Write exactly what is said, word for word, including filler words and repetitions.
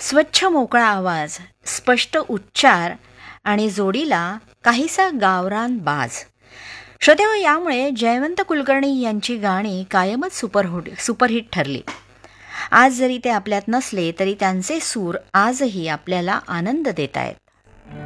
स्वच्छ मोकळा आवाज, स्पष्ट उच्चार आणि जोडीला काहीसा गावरान बाज. श्रोतेहो, यामुळे जयवंत कुलकर्णी यांची गाणी कायमच सुपरहुड सुपरहिट ठरली. आज जरी ते आपल्यात नसले तरी त्यांचे सूर आजही आपल्याला आनंद देत आहेत.